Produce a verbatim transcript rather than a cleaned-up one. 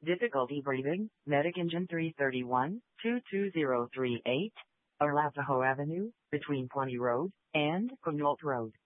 Difficulty breathing, Medic Engine three thirty-one, two two zero three eight, Arapahoe Avenue, between Pawnee Road and Quinault Road.